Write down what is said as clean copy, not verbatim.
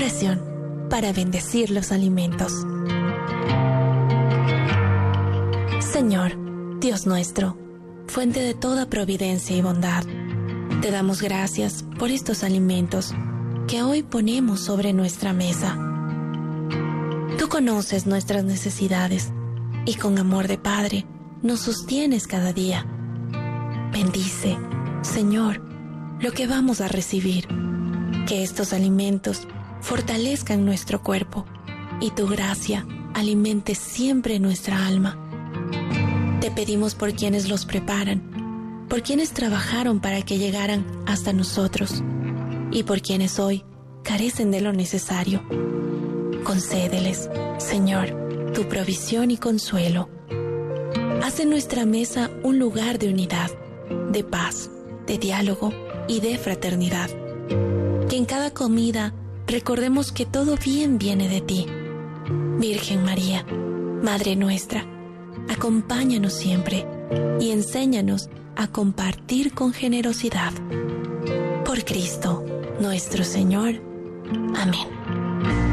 oración para bendecir los alimentos. Señor, Dios nuestro, fuente de toda providencia y bondad, te damos gracias por estos alimentos que hoy ponemos sobre nuestra mesa. Tú conoces nuestras necesidades y con amor de Padre nos sostienes cada día. Bendice, Señor, lo que vamos a recibir, que estos alimentos fortalezcan nuestro cuerpo y tu gracia alimente siempre nuestra alma. Te pedimos por quienes los preparan, por quienes trabajaron para que llegaran hasta nosotros y por quienes hoy carecen de lo necesario. Concédeles, Señor, tu provisión y consuelo. Haz de nuestra mesa un lugar de unidad, de paz, de diálogo y de fraternidad. Que en cada comida recordemos que todo bien viene de ti. Virgen María, Madre nuestra, acompáñanos siempre y enséñanos a compartir con generosidad. Por Cristo, nuestro Señor. Amén.